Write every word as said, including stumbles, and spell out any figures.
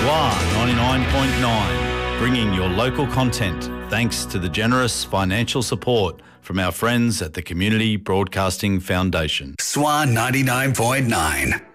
SWA ninety-nine point nine, bringing your local content thanks to the generous financial support from our friends at the Community Broadcasting Foundation. SWA ninety-nine point nine.